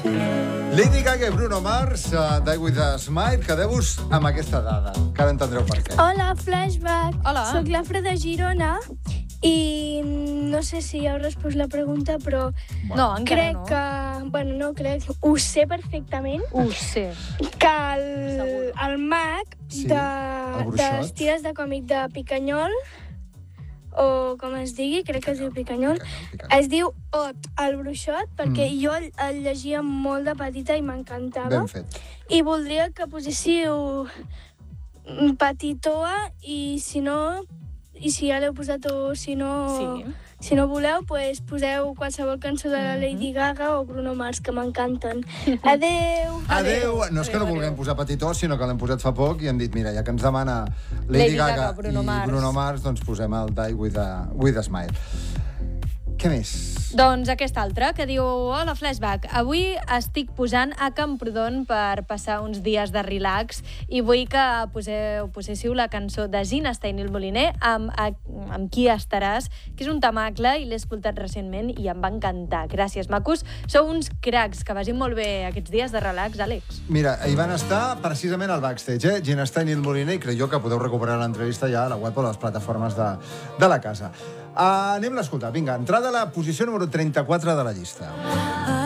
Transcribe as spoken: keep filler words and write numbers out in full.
Lady Gaga i Bruno Mars, uh, Die With a Smile. Quedeu-vos amb aquesta dada, que ara entendreu per què. Hola, Flashback. Hola. Soc l'Afra de Girona i no sé si heu respost la pregunta, però No, encara crec no. que... Bueno, no crec, ho sé perfectament, Ho sé. que el, el mag Sí, de, el de bruixot. les tires de còmic de Picanyol, o com es digui, crec que es diu Picanyol, es diu Ot, el bruixot, perquè Mm. jo el, el llegia molt de petita i m'encantava. Ben fet. I voldria que poséssiu Petitoa i si no, i si ja l'heu posat o si no, Sí. si no voleu, pues poseu qualsevol cançó de la Lady Gaga o Bruno Mars, que m'encanten. Adeu! Adéu. No és que no Adéu, vulguem adéu. posar petitó, sinó que l'hem posat fa poc i hem dit, mira, ja que ens demana Lady, Lady Gaga, Gaga, Bruno i Mars. Bruno Mars, doncs posem el Die With a, with a Smile. Què més? Doncs aquest altre, que diu: Hola, Flashback. Avui estic posant a Camprodon per passar uns dies de relax i vull que poseu, poséssiu la cançó de Gina Stein i el Moliner amb, amb Qui estaràs, que és un tamacle i l'he escoltat recentment i em va encantar. Gràcies, macos. Sou uns cracs, que vagin molt bé aquests dies de relax, Àlex. Mira, hi van estar precisament al backstage, eh? Gina Stein i el Moliner, i crec jo que podeu recuperar l'entrevista ja a la web o a les plataformes de, de la casa. Uh, anem a escoltar. Vinga, entrada a la posició número trenta-quatre de la llista.